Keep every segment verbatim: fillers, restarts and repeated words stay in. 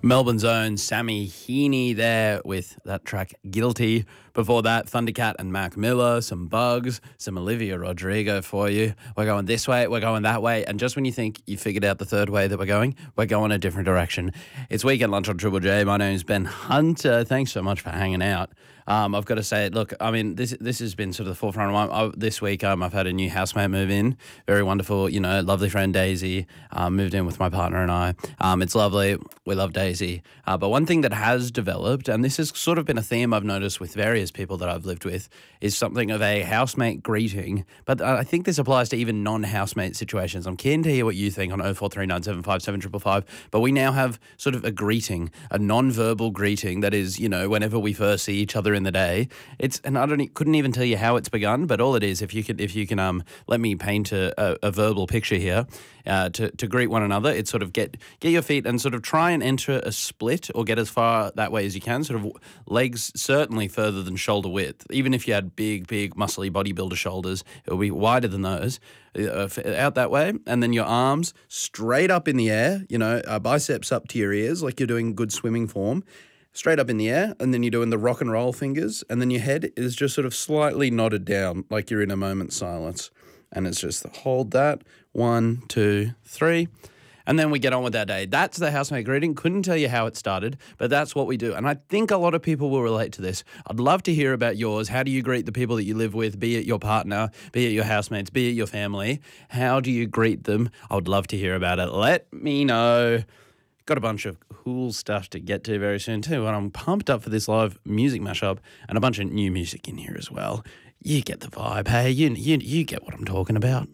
Melbourne's own Sammy Heaney there with that track Guilty. Before that, Thundercat and Mac Miller, some Bugs, some Olivia Rodrigo for you. We're going this way, we're going that way, and just when you think you figured out the third way that we're going, we're going a different direction. It's Weekend Lunch on Triple J. My name's Ben Hunter. Thanks so much for hanging out. Um, I've got to say, look, I mean, this this has been sort of the forefront of my, I, this week. Um, I've had a new housemate move in. Very wonderful, you know, lovely friend Daisy um, moved in with my partner and I. Um, it's lovely. We love Daisy. Uh, but one thing that has developed, and this has sort of been a theme I've noticed with various people that I've lived with, is something of a housemate greeting. But I think this applies to even non-housemate situations. I'm keen to hear what you think on oh four three nine seven five seven five five five. But we now have sort of a greeting, a non-verbal greeting that is, you know, whenever we first see each other in the day. It's and I don't e, couldn't even tell you how it's begun, but all it is, if you could if you can um let me paint a, a, a verbal picture here, uh, to to greet one another. It's sort of get get your feet and sort of try and enter a split or get as far that way as you can. Sort of legs certainly further than shoulder width. Even if you had big, big, muscly bodybuilder shoulders, it will be wider than those. Uh, out that way, and then your arms straight up in the air. You know, uh, biceps up to your ears, like you're doing good swimming form. Straight up in the air, and then you're doing the rock and roll fingers, and then your head is just sort of slightly nodded down, like you're in a moment's silence. And it's just hold that, one, two, three, and then we get on with our day. That's the housemate greeting. Couldn't tell you how it started, but that's what we do. And I think a lot of people will relate to this. I'd love to hear about yours. How do you greet the people that you live with, be it your partner, be it your housemates, be it your family? How do you greet them? I would love to hear about it. Let me know. Got a bunch of cool stuff to get to very soon too, and I'm pumped up for this live music mashup and a bunch of new music in here as well. You get the vibe, hey? You you you get what I'm talking about,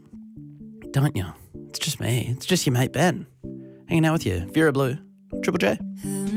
don't you? It's just me. It's just your mate Ben, hanging out with you. Vera Blue, Triple J.